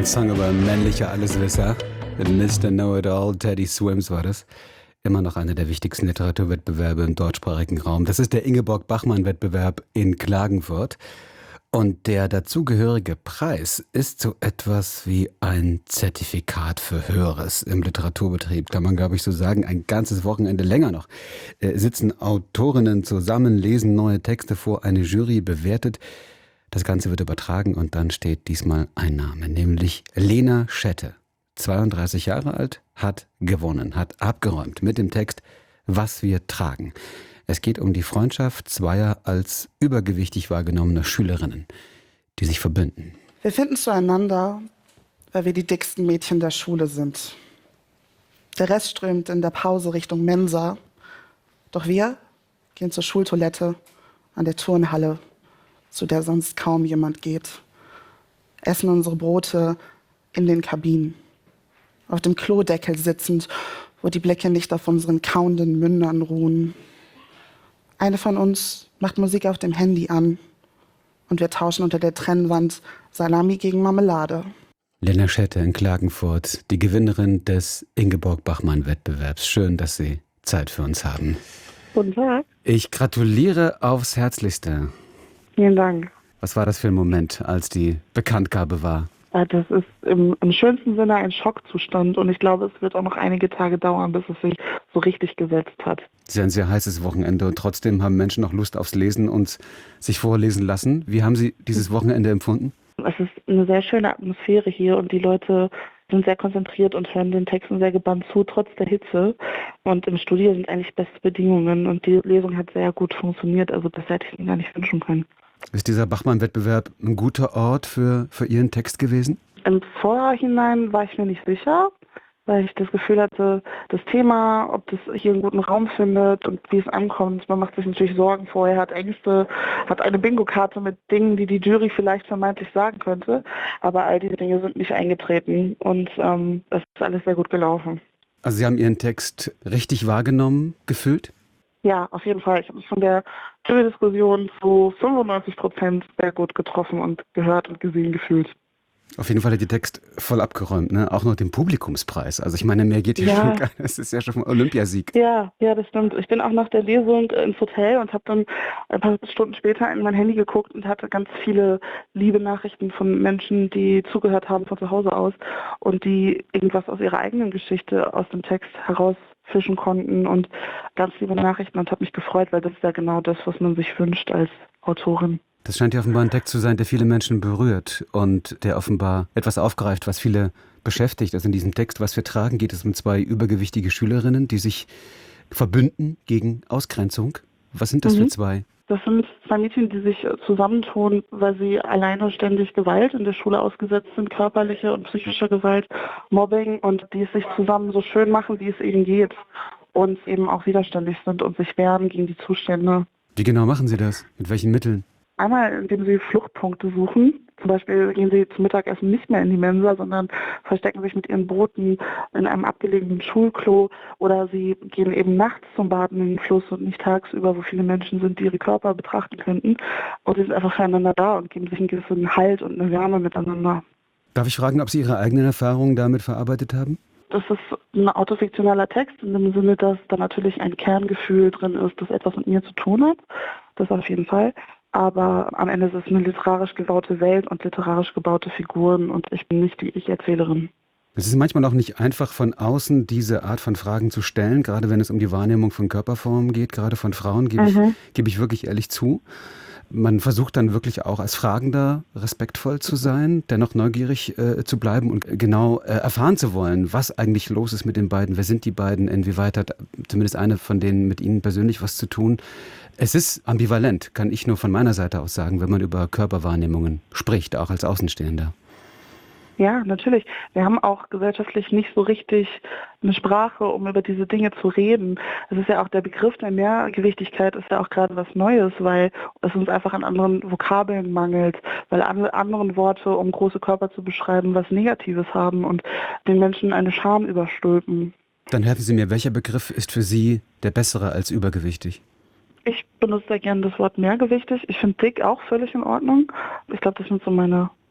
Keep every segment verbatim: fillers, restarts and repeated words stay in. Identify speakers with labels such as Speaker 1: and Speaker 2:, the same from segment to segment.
Speaker 1: Ein Song über männliche Alleswisser. Mister Know-It-All, Teddy Swims war das. Immer noch einer der wichtigsten Literaturwettbewerbe im deutschsprachigen Raum. Das ist der Ingeborg-Bachmann-Wettbewerb in Klagenfurt. Und der dazugehörige Preis ist so etwas wie ein Zertifikat für Höheres im Literaturbetrieb. Kann man, glaube ich, so sagen, ein ganzes Wochenende länger noch. Äh, sitzen Autorinnen zusammen, lesen neue Texte vor, eine Jury bewertet. Das Ganze wird übertragen und dann steht diesmal ein Name, nämlich Lena Schette. zweiunddreißig Jahre alt, hat gewonnen, hat abgeräumt mit dem Text Was wir tragen. Es geht um die Freundschaft zweier als übergewichtig wahrgenommener Schülerinnen, die sich verbünden.
Speaker 2: Wir finden zueinander, weil wir die dicksten Mädchen der Schule sind. Der Rest strömt in der Pause Richtung Mensa. Doch wir gehen zur Schultoilette an der Turnhalle, zu der sonst kaum jemand geht. Essen unsere Brote in den Kabinen. Auf dem Klodeckel sitzend, wo die Blicke nicht auf unseren kauenden Mündern ruhen. Eine von uns macht Musik auf dem Handy an und wir tauschen unter der Trennwand Salami gegen Marmelade.
Speaker 1: Lena Schette in Klagenfurt, die Gewinnerin des Ingeborg-Bachmann-Wettbewerbs. Schön, dass Sie Zeit für uns haben.
Speaker 3: Guten Tag.
Speaker 1: Ich gratuliere aufs Herzlichste.
Speaker 3: Vielen Dank.
Speaker 1: Was war das für ein Moment, als die Bekanntgabe war?
Speaker 3: Das ist im, im schönsten Sinne ein Schockzustand und ich glaube, es wird auch noch einige Tage dauern, bis es sich so richtig gesetzt hat.
Speaker 1: Es ist ja ein sehr heißes Wochenende und trotzdem haben Menschen noch Lust aufs Lesen und sich vorlesen lassen. Wie haben Sie dieses Wochenende empfunden?
Speaker 3: Es ist eine sehr schöne Atmosphäre hier und die Leute sind sehr konzentriert und hören den Texten sehr gebannt zu, trotz der Hitze. Und im Studio sind eigentlich beste Bedingungen und die Lesung hat sehr gut funktioniert. Also das hätte ich mir gar nicht wünschen können.
Speaker 1: Ist dieser Bachmann-Wettbewerb ein guter Ort für, für Ihren Text gewesen?
Speaker 3: Im Vorhinein war ich mir nicht sicher, weil ich das Gefühl hatte, das Thema, ob das hier einen guten Raum findet und wie es ankommt. Man macht sich natürlich Sorgen vorher, hat Ängste, hat eine Bingo-Karte mit Dingen, die die Jury vielleicht vermeintlich sagen könnte. Aber all diese Dinge sind nicht eingetreten und ähm, es ist alles sehr gut gelaufen.
Speaker 1: Also Sie haben Ihren Text richtig wahrgenommen, gefühlt?
Speaker 3: Ja, auf jeden Fall. Ich habe mich von der Jury-Diskussion zu fünfundneunzig Prozent sehr gut getroffen und gehört und gesehen gefühlt.
Speaker 1: Auf jeden Fall hat Ihr Text voll abgeräumt, ne? Auch noch den Publikumspreis. Also ich meine, mehr geht hier
Speaker 3: Ja.
Speaker 1: schon gar nicht. Das ist ja schon ein Olympiasieg.
Speaker 3: Ja, ja, das stimmt. Ich bin auch nach der Lesung ins Hotel und habe dann ein paar Stunden später in mein Handy geguckt und hatte ganz viele liebe Nachrichten von Menschen, die zugehört haben von zu Hause aus und die irgendwas aus ihrer eigenen Geschichte aus dem Text herausfischen konnten und ganz liebe Nachrichten und habe mich gefreut, weil das ist ja genau das, was man sich wünscht als Autorin.
Speaker 1: Das scheint ja offenbar ein Text zu sein, der viele Menschen berührt und der offenbar etwas aufgreift, was viele beschäftigt. Also in diesem Text, was wir tragen, geht es um zwei übergewichtige Schülerinnen, die sich verbünden gegen Ausgrenzung. Was sind das
Speaker 3: Mhm.
Speaker 1: für zwei?
Speaker 3: Das sind zwei Mädchen, die sich zusammentun, weil sie alleine ständig Gewalt in der Schule ausgesetzt sind, körperliche und psychische Gewalt, Mobbing und die es sich zusammen so schön machen, wie es eben geht und eben auch widerständig sind und sich wehren gegen die Zustände.
Speaker 1: Wie genau machen Sie das? Mit welchen Mitteln?
Speaker 3: Einmal, indem sie Fluchtpunkte suchen. Zum Beispiel gehen sie zum Mittagessen nicht mehr in die Mensa, sondern verstecken sich mit ihren Broten in einem abgelegenen Schulklo. Oder sie gehen eben nachts zum Baden in den Fluss und nicht tagsüber, wo viele Menschen sind, die ihre Körper betrachten könnten. Und sie sind einfach füreinander da und geben sich einen gewissen Halt und eine Wärme miteinander.
Speaker 1: Darf ich fragen, ob Sie Ihre eigenen Erfahrungen damit verarbeitet haben?
Speaker 3: Das ist ein autofiktionaler Text in dem Sinne, dass da natürlich ein Kerngefühl drin ist, das etwas mit mir zu tun hat. Das auf jeden Fall. Aber am Ende ist es eine literarisch gebaute Welt und literarisch gebaute Figuren und ich bin nicht die Ich-Erzählerin.
Speaker 1: Es ist manchmal auch nicht einfach, von außen diese Art von Fragen zu stellen, gerade wenn es um die Wahrnehmung von Körperformen geht, gerade von Frauen, gebe ich,
Speaker 3: Mhm.
Speaker 1: gebe ich wirklich ehrlich zu. Man versucht dann wirklich auch als Fragender respektvoll zu sein, dennoch neugierig äh, zu bleiben und genau äh, erfahren zu wollen, was eigentlich los ist mit den beiden. Wer sind die beiden? Inwieweit hat zumindest eine von denen mit ihnen persönlich was zu tun? Es ist ambivalent, kann ich nur von meiner Seite aus sagen, wenn man über Körperwahrnehmungen spricht, auch als Außenstehender.
Speaker 3: Ja, natürlich. Wir haben auch gesellschaftlich nicht so richtig eine Sprache, um über diese Dinge zu reden. Es ist ja auch der Begriff der Mehrgewichtigkeit ist ja auch gerade was Neues, weil es uns einfach an anderen Vokabeln mangelt, weil andere anderen Worte, um große Körper zu beschreiben, was Negatives haben und den Menschen eine Scham überstülpen.
Speaker 1: Dann helfen Sie mir, welcher Begriff ist für Sie der bessere als übergewichtig?
Speaker 3: Ich benutze sehr gerne das Wort mehrgewichtig. Ich finde dick auch völlig in Ordnung. Ich glaube, das sind so meine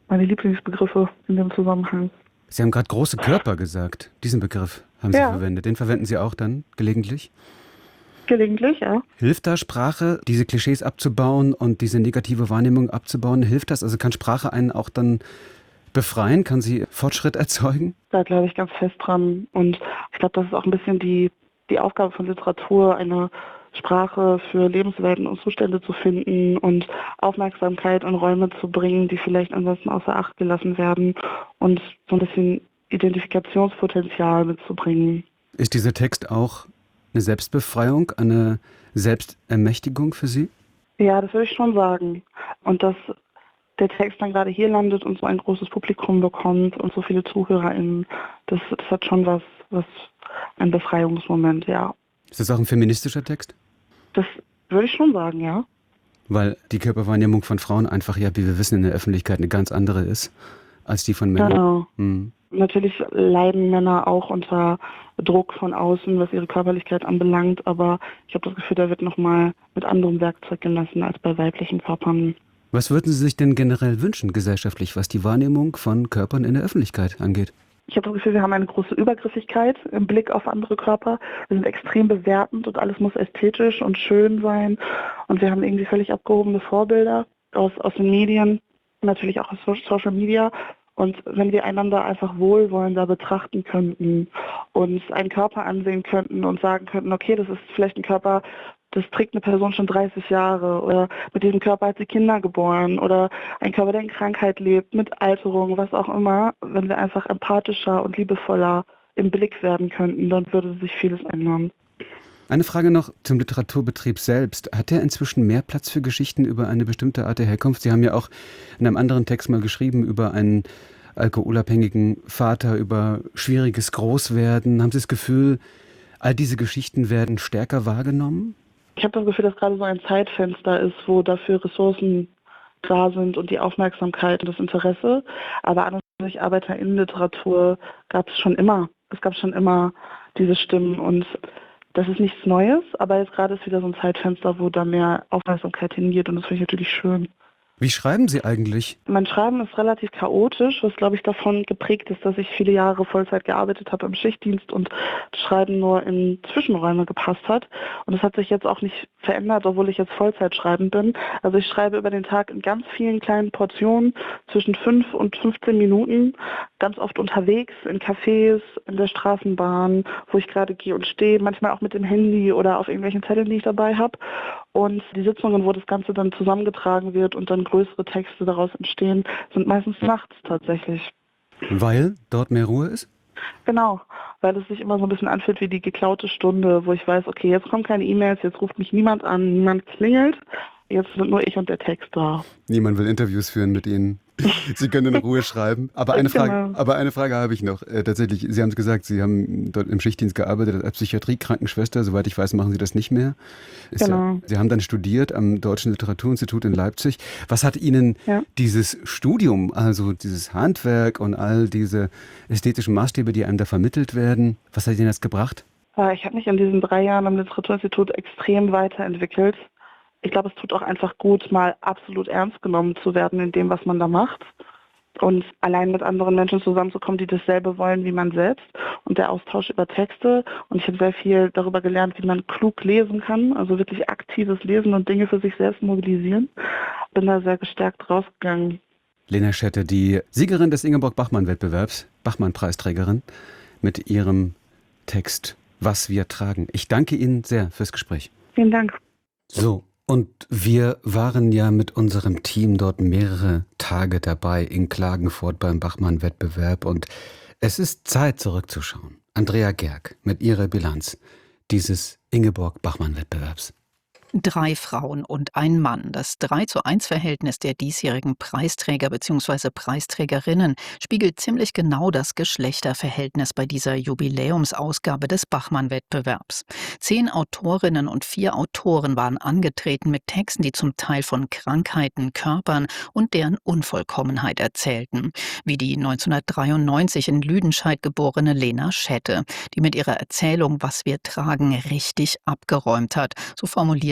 Speaker 3: meine Lieblingsbegriffe in dem Zusammenhang.
Speaker 1: Sie haben gerade große Körper gesagt. Diesen Begriff haben Sie
Speaker 3: Ja.
Speaker 1: verwendet. Den verwenden Sie auch dann gelegentlich?
Speaker 3: Gelegentlich, ja.
Speaker 1: Hilft da Sprache, diese Klischees abzubauen und diese negative Wahrnehmung abzubauen? Hilft das? Also kann Sprache einen auch dann befreien? Kann sie Fortschritt erzeugen?
Speaker 3: Da glaube ich ganz fest dran. Und ich glaube, das ist auch ein bisschen die, die Aufgabe von Literatur, eine Sprache für Lebenswelten und Zustände zu finden und Aufmerksamkeit in Räume zu bringen, die vielleicht ansonsten außer Acht gelassen werden und so ein bisschen Identifikationspotenzial mitzubringen.
Speaker 1: Ist dieser Text auch eine Selbstbefreiung, eine Selbstermächtigung für Sie?
Speaker 3: Ja, das würde ich schon sagen. Und dass der Text dann gerade hier landet und so ein großes Publikum bekommt und so viele ZuhörerInnen, das, das hat schon was, was ein Befreiungsmoment, ja.
Speaker 1: Ist das auch ein feministischer Text?
Speaker 3: Das würde ich schon sagen, ja.
Speaker 1: Weil die Körperwahrnehmung von Frauen einfach, ja, wie wir wissen, in der Öffentlichkeit eine ganz andere ist als die von Männern.
Speaker 3: Genau.
Speaker 1: Hm.
Speaker 3: Natürlich leiden Männer auch unter Druck von außen, was ihre Körperlichkeit anbelangt, aber ich habe das Gefühl, da wird nochmal mit anderem Werkzeug gemessen als bei weiblichen Körpern.
Speaker 1: Was würden Sie sich denn generell wünschen, gesellschaftlich, was die Wahrnehmung von Körpern in der Öffentlichkeit angeht?
Speaker 3: Ich habe das Gefühl, wir haben eine große Übergriffigkeit im Blick auf andere Körper. Wir sind extrem bewertend und alles muss ästhetisch und schön sein. Und wir haben irgendwie völlig abgehobene Vorbilder aus, aus den Medien, natürlich auch aus Social Media. Und wenn wir einander einfach wohlwollender betrachten könnten, uns einen Körper ansehen könnten und sagen könnten, okay, das ist vielleicht ein Körper, das trägt eine Person schon dreißig Jahre oder mit diesem Körper hat sie Kinder geboren oder ein Körper, der in Krankheit lebt, mit Alterung, was auch immer. Wenn wir einfach empathischer und liebevoller im Blick werden könnten, dann würde sich vieles ändern.
Speaker 1: Eine Frage noch zum Literaturbetrieb selbst. Hat der inzwischen mehr Platz für Geschichten über eine bestimmte Art der Herkunft? Sie haben ja auch in einem anderen Text mal geschrieben über einen alkoholabhängigen Vater, über schwieriges Großwerden. Haben Sie das Gefühl, all diese Geschichten werden stärker wahrgenommen?
Speaker 3: Ich habe das Gefühl, dass gerade so ein Zeitfenster ist, wo dafür Ressourcen da sind und die Aufmerksamkeit und das Interesse. Aber an und für sich ArbeiterInnen-Literatur gab es schon immer. Es gab schon immer diese Stimmen und das ist nichts Neues, aber jetzt gerade ist wieder so ein Zeitfenster, wo da mehr Aufmerksamkeit hingeht und das finde ich natürlich schön.
Speaker 1: Wie schreiben Sie eigentlich?
Speaker 3: Mein Schreiben ist relativ chaotisch, was glaube ich davon geprägt ist, dass ich viele Jahre Vollzeit gearbeitet habe im Schichtdienst und das Schreiben nur in Zwischenräume gepasst hat. Und das hat sich jetzt auch nicht verändert, obwohl ich jetzt Vollzeit schreiben bin. Also ich schreibe über den Tag in ganz vielen kleinen Portionen zwischen fünf und fünfzehn Minuten, ganz oft unterwegs, in Cafés, in der Straßenbahn, wo ich gerade gehe und stehe, manchmal auch mit dem Handy oder auf irgendwelchen Zetteln, die ich dabei habe. Und die Sitzungen, wo das Ganze dann zusammengetragen wird und dann größere Texte daraus entstehen, sind meistens nachts tatsächlich.
Speaker 1: Weil dort mehr Ruhe ist?
Speaker 3: Genau, weil es sich immer so ein bisschen anfühlt wie die geklaute Stunde, wo ich weiß, okay, jetzt kommen keine E-Mails, jetzt ruft mich niemand an, niemand klingelt, jetzt sind nur ich und der Text da.
Speaker 1: Niemand will Interviews führen mit Ihnen. Sie können in Ruhe schreiben. Aber eine Frage,
Speaker 3: Genau.
Speaker 1: aber eine Frage habe ich noch. Äh, tatsächlich, Sie haben es gesagt, Sie haben dort im Schichtdienst gearbeitet als Psychiatrie-Krankenschwester. Soweit ich weiß, machen Sie das nicht mehr. Ist
Speaker 3: Genau.
Speaker 1: Ja, Sie haben dann studiert am Deutschen Literaturinstitut in Leipzig. Was hat Ihnen
Speaker 3: Ja.
Speaker 1: dieses Studium, also dieses Handwerk und all diese ästhetischen Maßstäbe, die einem da vermittelt werden, was hat Ihnen das gebracht?
Speaker 3: Äh, Ich habe mich in diesen drei Jahren am Literaturinstitut extrem weiterentwickelt. Ich glaube, es tut auch einfach gut, mal absolut ernst genommen zu werden in dem, was man da macht. Und allein mit anderen Menschen zusammenzukommen, die dasselbe wollen wie man selbst. Und der Austausch über Texte. Und ich habe sehr viel darüber gelernt, wie man klug lesen kann. Also wirklich aktives Lesen und Dinge für sich selbst mobilisieren. Bin da sehr gestärkt rausgegangen.
Speaker 1: Lena Schette, die Siegerin des Ingeborg-Bachmann-Wettbewerbs, Bachmann-Preisträgerin, mit ihrem Text Was wir tragen. Ich danke Ihnen sehr fürs Gespräch.
Speaker 3: Vielen Dank.
Speaker 1: So, und wir waren ja mit unserem Team dort mehrere Tage dabei in Klagenfurt beim Bachmann-Wettbewerb und es ist Zeit zurückzuschauen. Andrea Gerg mit ihrer Bilanz dieses Ingeborg-Bachmann-Wettbewerbs.
Speaker 4: Drei Frauen und ein Mann. Das drei zu eins Verhältnis der diesjährigen Preisträger bzw. Preisträgerinnen spiegelt ziemlich genau das Geschlechterverhältnis bei dieser Jubiläumsausgabe des Bachmann-Wettbewerbs. Zehn Autorinnen und vier Autoren waren angetreten mit Texten, die zum Teil von Krankheiten, Körpern und deren Unvollkommenheit erzählten. Wie die neunzehnhundertdreiundneunzig in Lüdenscheid geborene Lena Schette, die mit ihrer Erzählung Was wir tragen richtig abgeräumt hat. So formuliert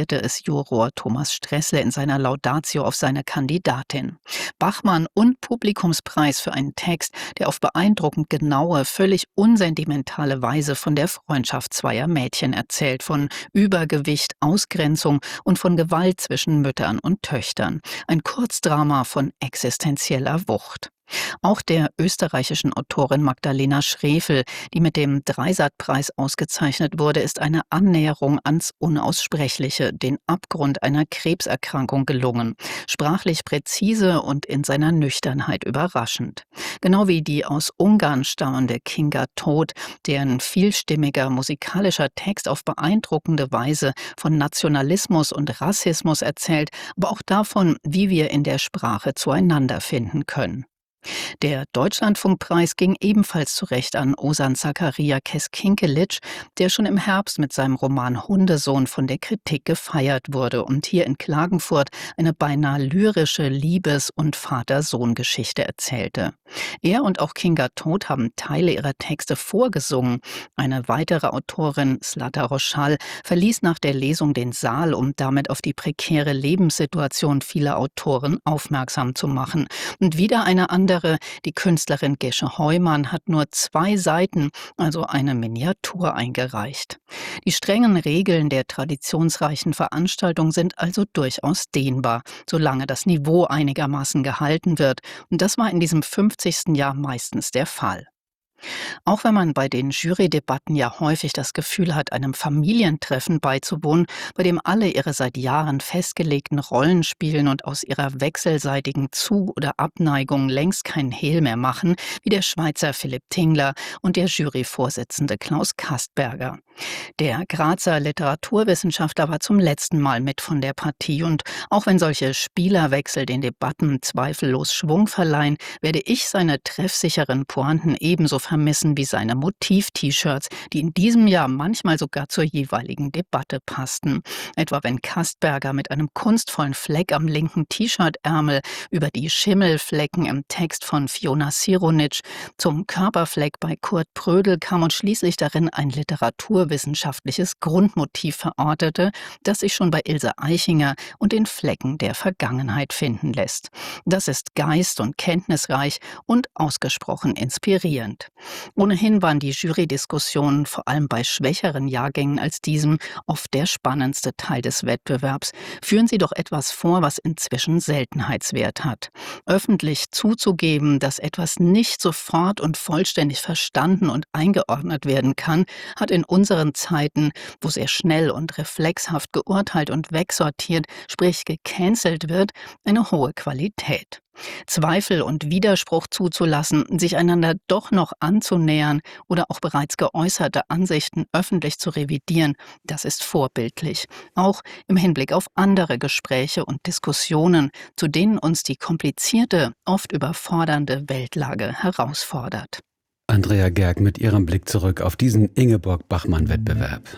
Speaker 4: erklärte es Juror Thomas Stressle in seiner Laudatio auf seine Kandidatin. Bachmann und Publikumspreis für einen Text, der auf beeindruckend genaue, völlig unsentimentale Weise von der Freundschaft zweier Mädchen erzählt, von Übergewicht, Ausgrenzung und von Gewalt zwischen Müttern und Töchtern. Ein Kurzdrama von existenzieller Wucht. Auch der österreichischen Autorin Magdalena Schrefel, die mit dem Dreisat-Preis ausgezeichnet wurde, ist eine Annäherung ans Unaussprechliche, den Abgrund einer Krebserkrankung gelungen. Sprachlich präzise und in seiner Nüchternheit überraschend. Genau wie die aus Ungarn stammende Kinga Todt, deren vielstimmiger musikalischer Text auf beeindruckende Weise von Nationalismus und Rassismus erzählt, aber auch davon, wie wir in der Sprache zueinander finden können. Der Deutschlandfunkpreis ging ebenfalls zurecht an Ozan Zakaria Keskinkelic, der schon im Herbst mit seinem Roman Hundesohn von der Kritik gefeiert wurde und hier in Klagenfurt eine beinahe lyrische Liebes- und Vater-Sohn-Geschichte erzählte. Er und auch Kinga Todt haben Teile ihrer Texte vorgesungen. Eine weitere Autorin, Zlata Roschal, verließ nach der Lesung den Saal, um damit auf die prekäre Lebenssituation vieler Autoren aufmerksam zu machen. Und wieder eine andere Die Künstlerin Gesche Heumann hat nur zwei Seiten, also eine Miniatur, eingereicht. Die strengen Regeln der traditionsreichen Veranstaltung sind also durchaus dehnbar, solange das Niveau einigermaßen gehalten wird. Und das war in diesem fünfzigsten Jahr meistens der Fall. Auch wenn man bei den Jurydebatten ja häufig das Gefühl hat, einem Familientreffen beizuwohnen, bei dem alle ihre seit Jahren festgelegten Rollen spielen und aus ihrer wechselseitigen Zu- oder Abneigung längst keinen Hehl mehr machen, wie der Schweizer Philipp Tingler und der Juryvorsitzende Klaus Kastberger. Der Grazer Literaturwissenschaftler war zum letzten Mal mit von der Partie und auch wenn solche Spielerwechsel den Debatten zweifellos Schwung verleihen, werde ich seine treffsicheren Pointen ebenso vermissen wie seine Motiv-T-Shirts, die in diesem Jahr manchmal sogar zur jeweiligen Debatte passten. Etwa wenn Kastberger mit einem kunstvollen Fleck am linken T-Shirt-Ärmel über die Schimmelflecken im Text von Fiona Sironitsch zum Körperfleck bei Kurt Prödel kam und schließlich darin ein literaturwissenschaftliches Grundmotiv verortete, das sich schon bei Ilse Aichinger und den Flecken der Vergangenheit finden lässt. Das ist geist- und kenntnisreich und ausgesprochen inspirierend. Ohnehin waren die Jurydiskussionen vor allem bei schwächeren Jahrgängen als diesem oft der spannendste Teil des Wettbewerbs. Führen Sie doch etwas vor, was inzwischen Seltenheitswert hat. Öffentlich zuzugeben, dass etwas nicht sofort und vollständig verstanden und eingeordnet werden kann, hat in unseren Zeiten, wo sehr schnell und reflexhaft geurteilt und wegsortiert, sprich gecancelt wird, eine hohe Qualität. Zweifel und Widerspruch zuzulassen, sich einander doch noch anzunähern oder auch bereits geäußerte Ansichten öffentlich zu revidieren, das ist vorbildlich. Auch im Hinblick auf andere Gespräche und Diskussionen, zu denen uns die komplizierte, oft überfordernde Weltlage herausfordert.
Speaker 1: Andrea Gerg mit ihrem Blick zurück auf diesen Ingeborg-Bachmann-Wettbewerb.